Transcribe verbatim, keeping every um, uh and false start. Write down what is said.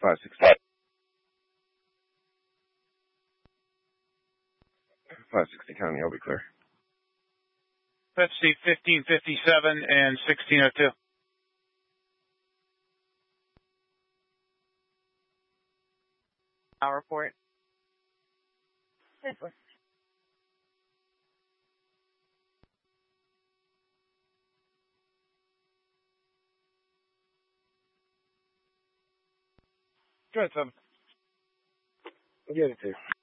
five sixty. five sixty County, I'll be clear. Pepsi fifteen fifty-seven and sixteen oh two. I'll report. Go ahead, Tom. Get it to you.